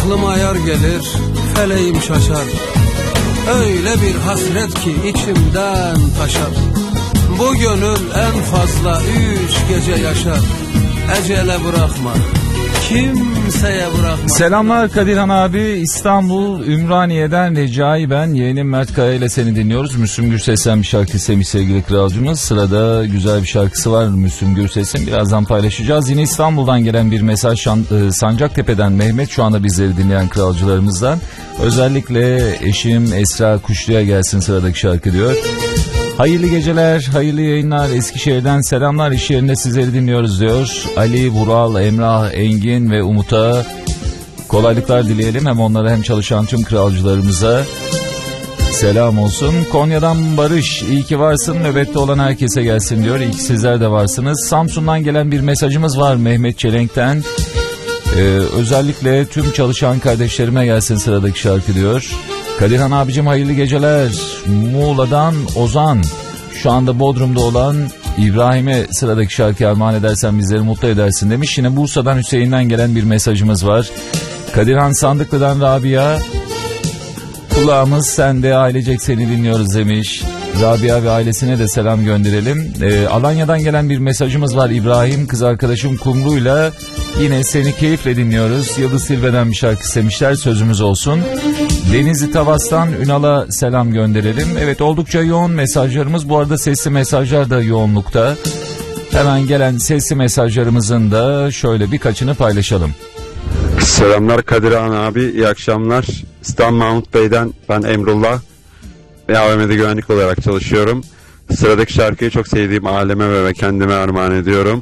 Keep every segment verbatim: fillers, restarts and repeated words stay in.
Aklıma yar gelir, feleğim şaşar. Öyle bir hasret ki içimden taşar. Bu gönül en fazla üç gece yaşar. Ecele bırakma, kimseye bırakma. Selamlar Kadirhan abi, İstanbul Ümraniye'den Recai ben. Yeğenim Mert Kaya ile seni dinliyoruz. Müslüm Gürses'ten bir şarkı istemiş sevgili kralcımız. Sırada güzel bir şarkısı var Müslüm Gürses'in, birazdan paylaşacağız. Yine İstanbul'dan gelen bir mesaj Sancaktepe'den Mehmet, şu anda bizleri dinleyen kralcılarımızdan. Özellikle eşim Esra Kuşlu'ya gelsin sıradaki şarkı diyor. Hayırlı geceler, hayırlı yayınlar. Eskişehir'den selamlar, iş yerinde sizleri dinliyoruz diyor. Ali, Vural, Emrah, Engin ve Umut'a kolaylıklar dileyelim. Hem onlara hem çalışan tüm kralcılarımıza selam olsun. Konya'dan Barış, iyi ki varsın, nöbette olan herkese gelsin diyor. İyi ki sizler de varsınız. Samsun'dan gelen bir mesajımız var Mehmet Çelenk'ten. Ee, özellikle tüm çalışan kardeşlerime gelsin sıradaki şarkı diyor. Kadirhan abicim hayırlı geceler. Muğla'dan Ozan, şu anda Bodrum'da olan İbrahim'e sıradaki şarkıyı armağan edersen bizleri mutlu edersin demiş. Yine Bursa'dan Hüseyin'den gelen bir mesajımız var. Kadirhan Sandıklı'dan Rabia, kulağımız sende, ailecek seni dinliyoruz demiş. Rabia ve ailesine de selam gönderelim. Ee, Alanya'dan gelen bir mesajımız var İbrahim, kız arkadaşım Kumru'yla yine seni keyifle dinliyoruz. Yıldız Silve'den bir şarkı istemişler, sözümüz olsun. Denizli Tavas'tan Ünal'a selam gönderelim. Evet, oldukça yoğun mesajlarımız, bu arada sesli mesajlar da yoğunlukta. Hemen gelen sesli mesajlarımızın da şöyle birkaçını paylaşalım. Selamlar Kadirhan abi, iyi akşamlar. İstanbul Mahmut Bey'den ben Emrullah. A V M'de güvenlik olarak çalışıyorum. Sıradaki şarkıyı çok sevdiğim aileme ve kendime armağan ediyorum.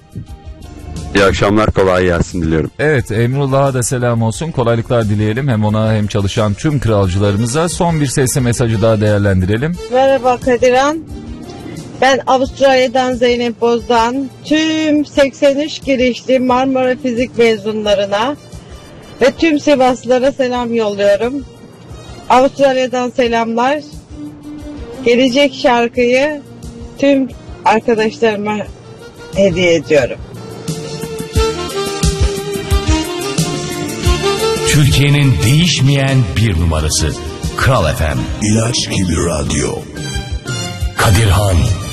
İyi akşamlar, kolay gelsin diliyorum. Evet, Emrullah'a da selam olsun, kolaylıklar dileyelim hem ona hem çalışan tüm kralcılarımıza. Son bir sesli mesajı daha değerlendirelim. Merhaba Kadirhan, ben Avustralya'dan Zeynep Boz'dan tüm seksen üç girişli Marmara Fizik mezunlarına ve tüm Sivaslılara selam yolluyorum. Avustralya'dan selamlar. Gelecek şarkıyı tüm arkadaşlarıma hediye ediyorum. Türkiye'nin değişmeyen bir numarası Kral F M. İlaç gibi radyo. Kadirhan